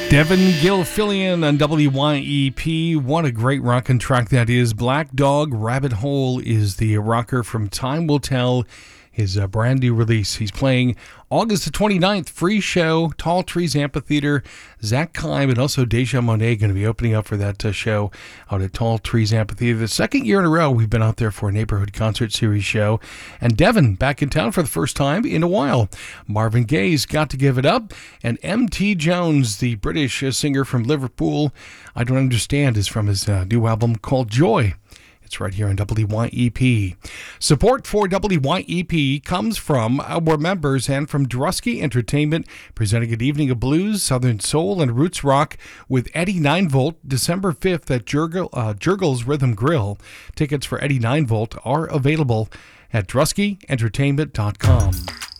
Devin Gilfillian on WYEP. What a great rockin' track that is. Black Dog Rabbit Hole is the rocker from Time Will Tell, his brand new release. He's playing August the 29th, free show, Tall Trees Amphitheater. Zach Kime and also Deja Monet going to be opening up for that show out at Tall Trees Amphitheater. The second year in a row we've been out there for a neighborhood concert series show. And Devin back in town for the first time in a while. Marvin Gaye's Got to Give It Up. And M.T. Jones, the British singer from Liverpool, I Don't Understand, is from his new album called Joy. It's right here on WYEP. Support for WYEP comes from our members and from Drusky Entertainment, presenting an evening of blues, southern soul, and roots rock with Eddie 9V, December 5th at Jurgles Rhythm Grill. Tickets for Eddie 9V are available at druskyentertainment.com.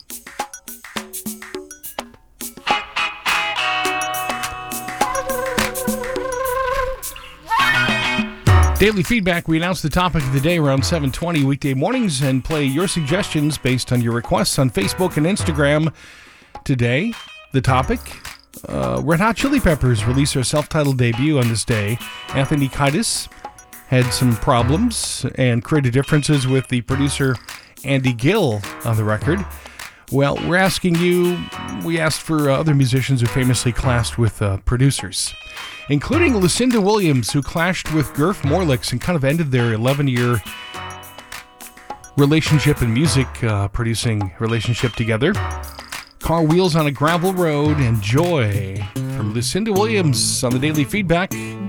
Daily feedback. We announce the topic of the day around 7:20 weekday mornings and play your suggestions based on your requests on Facebook and Instagram. Today, the topic, Red Hot Chili Peppers released their self-titled debut on this day. Anthony Kiedis had some problems and created differences with the producer Andy Gill on the record. Well, we asked for other musicians who famously clashed with producers, including Lucinda Williams, who clashed with Gurf Morlix and kind of ended their 11-year relationship and music producing relationship together. Car Wheels on a Gravel Road and Joy from Lucinda Williams on the Daily Feedback.